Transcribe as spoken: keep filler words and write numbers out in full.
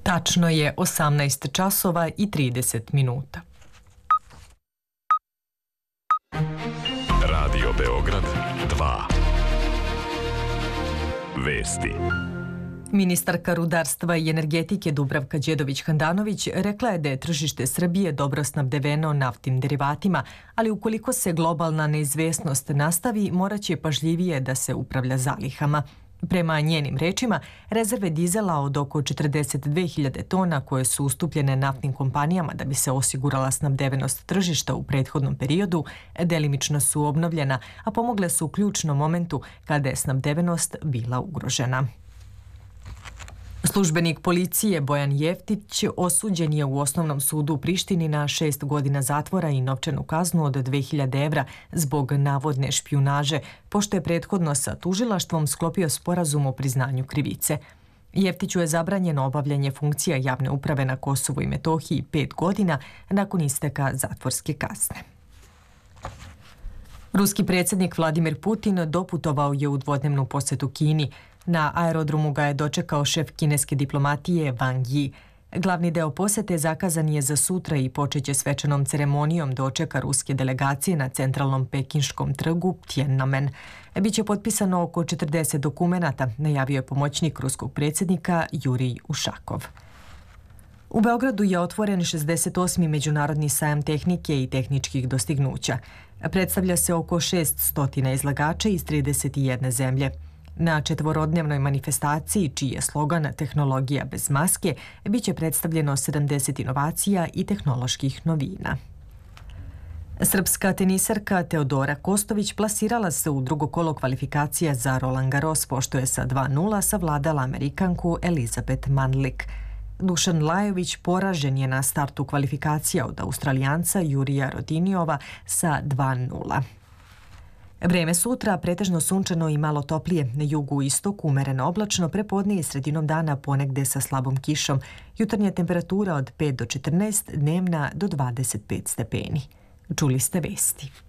Tačno je osamnaest časova i trideset minuta. Radio Beograd dva. Vesti. Ministarka rudarstva i energetike Dubravka Đedović-Handanović rekla je da je tržište Srbije dobro snabdeveno naftnim derivatima, ali ukoliko se globalna neizvesnost nastavi, morat će pažljivije da se upravlja zalihama. Prema njenim rečima, rezerve dizela od oko četrdeset dve hiljade tona koje su ustupljene naftnim kompanijama da bi se osigurala snabdevenost tržišta u prethodnom periodu, delimično su obnovljena, a pomogle su u ključnom momentu kada je snabdevenost bila ugrožena. Službenik policije Bojan Jeftić osuđen je u Osnovnom sudu u Prištini na šest godina zatvora i novčanu kaznu od dve hiljade evra zbog navodne špijunaže, pošto je prethodno sa tužilaštvom sklopio sporazum o priznanju krivice. Jeftiću je zabranjeno obavljanje funkcija javne uprave na Kosovu i Metohiji pet godina nakon isteka zatvorske kazne. Ruski predsjednik Vladimir Putin doputovao je u dvodnevnu posetu Kini. Na aerodromu ga je dočekao šef kineske diplomatije Wang Yi. Glavni deo posete zakazan je za sutra i počeće svečanom ceremonijom dočeka ruske delegacije na centralnom pekinškom trgu Tiananmen. Biće potpisano oko četrdeset dokumenata, najavio je pomoćnik ruskog predsjednika Jurij Ušakov. U Beogradu je otvoren šezdeset osmi Međunarodni sajam tehnike i tehničkih dostignuća. Predstavlja se oko šeststo izlagača iz trideset jedne zemlje. Na četvorodnevnoj manifestaciji, čiji je slogan Tehnologija bez maske, biće predstavljeno sedamdeset inovacija i tehnoloških novina. Srpska tenisarka Teodora Kostović plasirala se u drugo kolo kvalifikacija za Roland Garros, pošto je sa dva nula savladala Amerikanku Elizabeth Mandlik. Dušan Lajović poražen je na startu kvalifikacija od Australijanca Jurija Rodinijova sa dva nula. Vreme sutra pretežno sunčano i malo toplije, na jugu i istoku umereno oblačno, prepodne i sredinom dana ponegde sa slabom kišom. Jutarnja temperatura od pet do četrnaest, dnevna do dvadeset pet stepeni. Čuli ste vesti.